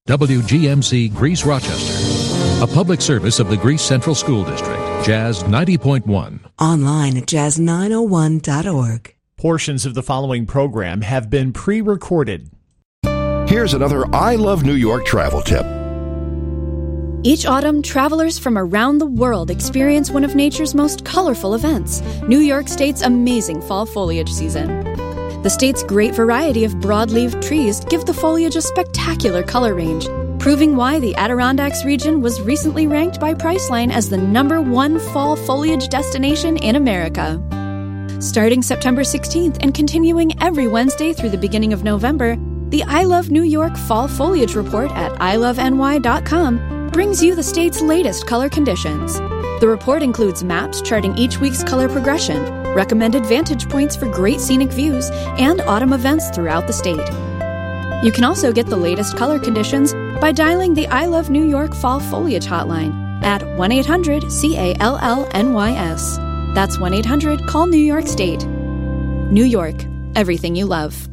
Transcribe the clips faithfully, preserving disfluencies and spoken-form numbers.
W G M C Greece Rochester, a public service of the Greece Central School District, Jazz ninety point one. Online at jazz nine oh one dot org. Portions of the following program have been pre-recorded. Here's another I Love New York travel tip. Each autumn, travelers from around the world experience one of nature's most colorful events, New York State's amazing fall foliage season. The state's great variety of broad-leaved trees give the foliage a spectacular color range, proving why the Adirondacks region was recently ranked by Priceline as the number one fall foliage destination in America. Starting September sixteenth and continuing every Wednesday through the beginning of November, the I Love New York Fall Foliage Report at I love N Y dot com brings you the state's latest color conditions. The report includes maps charting each week's color progression, recommended vantage points for great scenic views, and autumn events throughout the state. You can also get the latest color conditions by dialing the I Love New York Fall Foliage Hotline at one eight hundred C A L L N Y S. That's one eight hundred call New York State. New York, everything you love.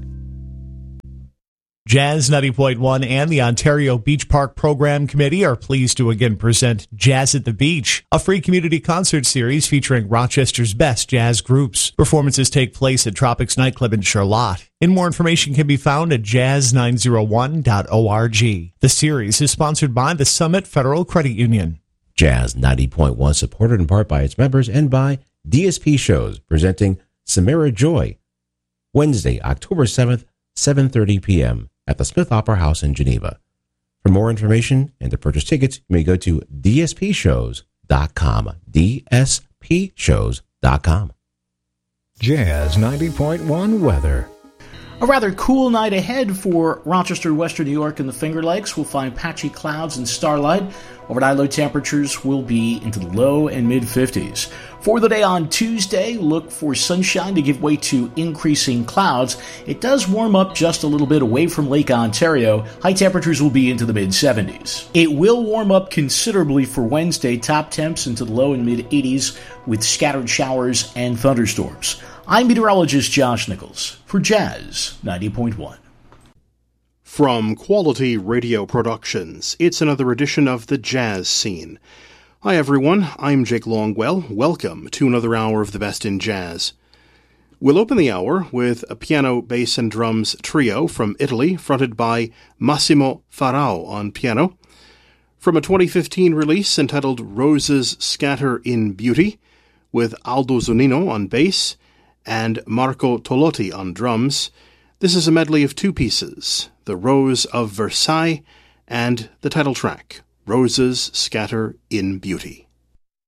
Jazz ninety point one and the Ontario Beach Park Program Committee are pleased to again present Jazz at the Beach, a free community concert series featuring Rochester's best jazz groups. Performances take place at Tropics Nightclub in Charlotte. And more information can be found at jazz nine oh one dot org. The series is sponsored by the Summit Federal Credit Union. Jazz ninety point one, supported in part by its members and by D S P Shows, presenting Samara Joy, Wednesday, October seventh, seven thirty p.m. at the Smith Opera House in Geneva. For more information and to purchase tickets, you may go to d s p shows dot com. d s p shows dot com. Jazz ninety point one weather. A rather cool night ahead for Rochester, Western New York, and the Finger Lakes. We'll find patchy clouds and starlight. Overnight low temperatures will be into the low and mid-fifties. For the day on Tuesday, look for sunshine to give way to increasing clouds. It does warm up just a little bit away from Lake Ontario. High temperatures will be into the mid-seventies. It will warm up considerably for Wednesday, top temps into the low and mid-eighties with scattered showers and thunderstorms. I'm meteorologist Josh Nichols for Jazz ninety point one. From Quality Radio Productions, it's another edition of the Jazz Scene. Hi everyone, I'm Jake Longwell. Welcome to another hour of the best in jazz. We'll open the hour with a piano, bass, and drums trio from Italy, fronted by Massimo Farao on piano. From a twenty fifteen release entitled Roses Scatter in Beauty, with Aldo Zunino on bass and Marco Tolotti on drums, this is a medley of two pieces, The Rose of Versailles and the title track, Roses Scatter in Beauty.